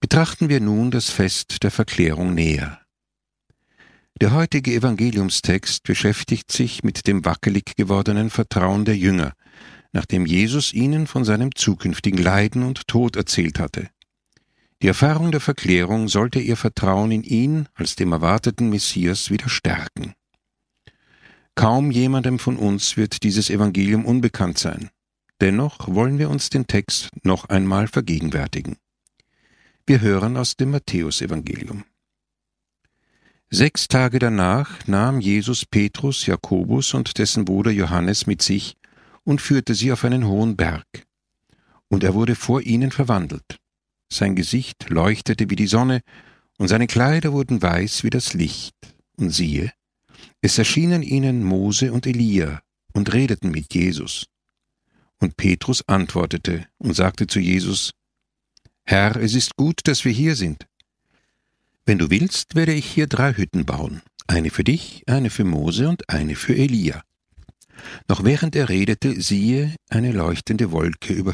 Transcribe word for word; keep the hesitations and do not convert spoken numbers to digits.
Betrachten wir nun das Fest der Verklärung näher. Der heutige Evangeliumstext beschäftigt sich mit dem wackelig gewordenen Vertrauen der Jünger, nachdem Jesus ihnen von seinem zukünftigen Leiden und Tod erzählt hatte. Die Erfahrung der Verklärung sollte ihr Vertrauen in ihn als dem erwarteten Messias wieder stärken. Kaum jemandem von uns wird dieses Evangelium unbekannt sein. Dennoch wollen wir uns den Text noch einmal vergegenwärtigen. Wir hören aus dem Matthäusevangelium. Sechs Tage danach nahm Jesus Petrus, Jakobus und dessen Bruder Johannes mit sich und führte sie auf einen hohen Berg. Und er wurde vor ihnen verwandelt. Sein Gesicht leuchtete wie die Sonne, und seine Kleider wurden weiß wie das Licht. Und siehe, es erschienen ihnen Mose und Elia und redeten mit Jesus. Und Petrus antwortete und sagte zu Jesus: Herr, es ist gut, dass wir hier sind. Wenn du willst, werde ich hier drei Hütten bauen, eine für dich, eine für Mose und eine für Elia. Noch während er redete, siehe, eine leuchtende Wolke